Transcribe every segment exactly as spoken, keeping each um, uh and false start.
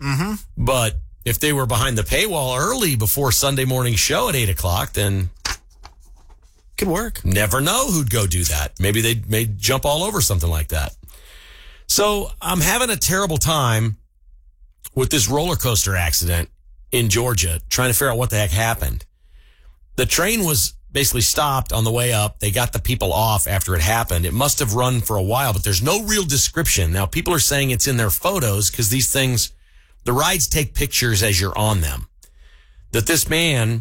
Mm-hmm. But if they were behind the paywall early before Sunday morning show at eight o'clock, then could work. Never know who'd go do that. Maybe they may jump all over something like that. So I'm having a terrible time with this roller coaster accident in Georgia, trying to figure out what the heck happened. The train was basically stopped on the way up. They got the people off after it happened. It must have run for a while, but there's no real description. Now, people are saying it's in their photos because these things, the rides take pictures as you're on them. That this man,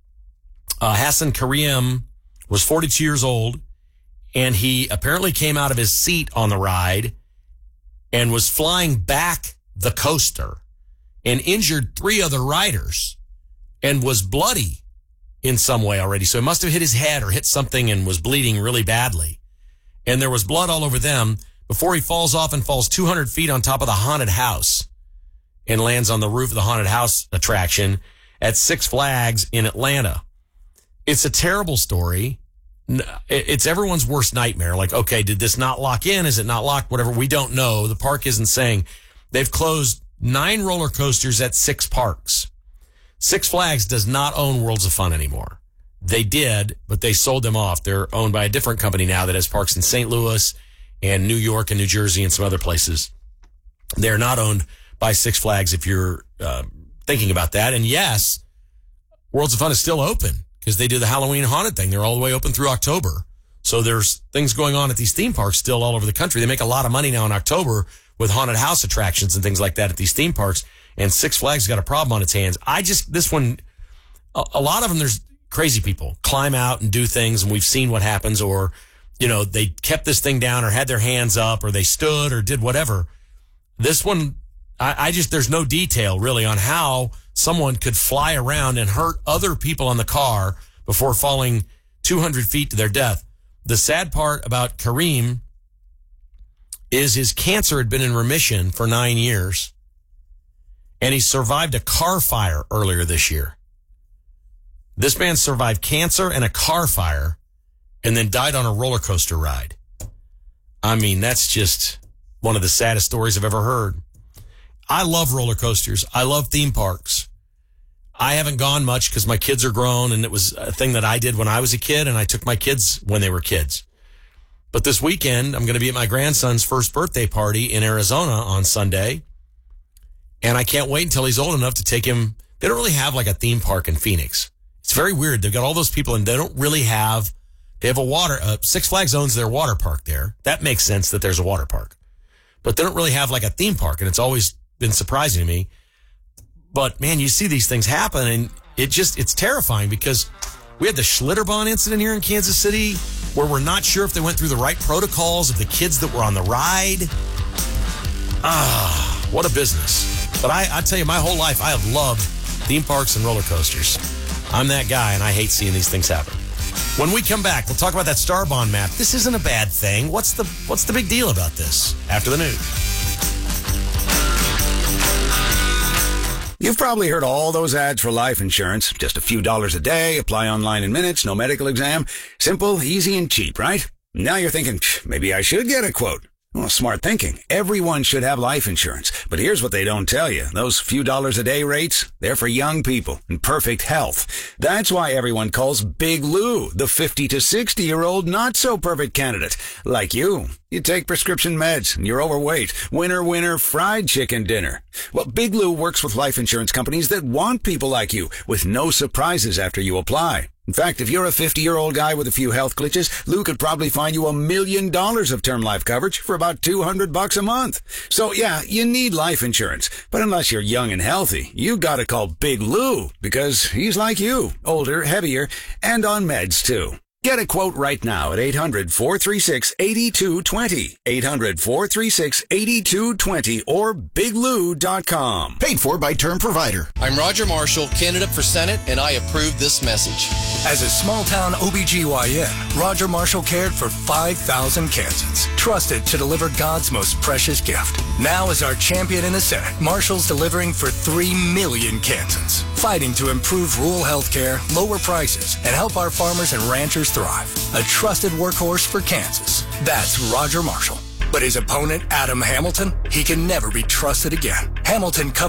uh, Hassan Karim, was forty-two years old, and he apparently came out of his seat on the ride and was flying back the coaster and injured three other riders and was bloody in some way already. So he must have hit his head or hit something and was bleeding really badly. And there was blood all over them before he falls off and falls two hundred feet on top of the haunted house and lands on the roof of the haunted house attraction at Six Flags in Atlanta. It's a terrible story. It's everyone's worst nightmare. Like, okay, did this not lock in? Is it not locked? Whatever. We don't know. The park isn't saying. They've closed nine roller coasters at six parks. Six Flags does not own Worlds of Fun anymore. They did, but they sold them off. They're owned by a different company now that has parks in Saint Louis and New York and New Jersey and some other places. They're not owned by Six Flags if you're uh, thinking about that. And yes, Worlds of Fun is still open because they do the Halloween haunted thing. They're all the way open through October. So there's things going on at these theme parks still all over the country. They make a lot of money now in October with haunted house attractions and things like that at these theme parks. And Six Flags got a problem on its hands. I just, this one, a, a lot of them, there's crazy people climb out and do things, and we've seen what happens, or, you know, they kept this thing down or had their hands up or they stood or did whatever. This one, I, I just, there's no detail really on how someone could fly around and hurt other people on the car before falling two hundred feet to their death. The sad part about Kareem is his cancer had been in remission for nine years. And he survived a car fire earlier this year. This man survived cancer and a car fire and then died on a roller coaster ride. I mean, that's just one of the saddest stories I've ever heard. I love roller coasters. I love theme parks. I haven't gone much because my kids are grown, and it was a thing that I did when I was a kid, and I took my kids when they were kids. But this weekend, I'm going to be at my grandson's first birthday party in Arizona on Sunday. And I can't wait until he's old enough to take him. They don't really have like a theme park in Phoenix. It's very weird. They've got all those people and they don't really have, they have a water, uh, Six Flags owns their water park there. That makes sense that there's a water park. But they don't really have like a theme park, and it's always been surprising to me. But man, you see these things happen and it just, it's terrifying because we had the Schlitterbahn incident here in Kansas City where we're not sure if they went through the right protocols of the kids that were on the ride. Ah, what a business. But I, I tell you, my whole life, I have loved theme parks and roller coasters. I'm that guy, and I hate seeing these things happen. When we come back, we'll talk about that Starbond map. This isn't a bad thing. What's the what's the big deal about this? After the news. You've probably heard all those ads for life insurance. Just a few dollars a day, apply online in minutes, no medical exam. Simple, easy, and cheap, right? Now you're thinking, maybe I should get a quote. Well, smart thinking. Everyone should have life insurance. But here's what they don't tell you. Those few dollars a day rates, they're for young people in perfect health. That's why everyone calls Big Lou the fifty to sixty-year-old not-so-perfect candidate. Like you. You take prescription meds and you're overweight. Winner, winner, fried chicken dinner. Well, Big Lou works with life insurance companies that want people like you with no surprises after you apply. In fact, if you're a fifty-year-old guy with a few health glitches, Lou could probably find you a million dollars of term life coverage for about two hundred bucks a month. So yeah, you need life insurance. But unless you're young and healthy, you gotta call Big Lou because he's like you, older, heavier, and on meds too. Get a quote right now at eight hundred, four three six, eight two two zero, eight hundred, four three six, eight two two zero, or big lou dot com. Paid for by Term Provider. I'm Roger Marshall, candidate for Senate, and I approve this message. As a small-town O B G Y N, Roger Marshall cared for five thousand Kansans, trusted to deliver God's most precious gift. Now as our champion in the Senate, Marshall's delivering for three million Kansans, fighting to improve rural health care, lower prices, and help our farmers and ranchers thrive. A trusted workhorse for Kansas. That's Roger Marshall. But his opponent, Adam Hamilton, he can never be trusted again. Hamilton